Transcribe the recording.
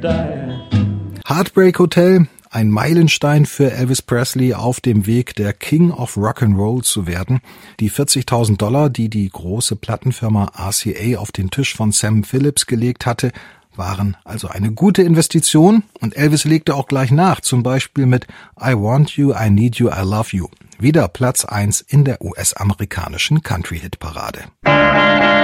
die. Heartbreak Hotel, ein Meilenstein für Elvis Presley auf dem Weg, der King of Rock'n'Roll zu werden. Die $40.000, die die große Plattenfirma RCA auf den Tisch von Sam Phillips gelegt hatte, waren also eine gute Investition, und Elvis legte auch gleich nach, zum Beispiel mit I Want You, I Need You, I Love You. Wieder Platz 1 in der US-amerikanischen Country-Hit-Parade.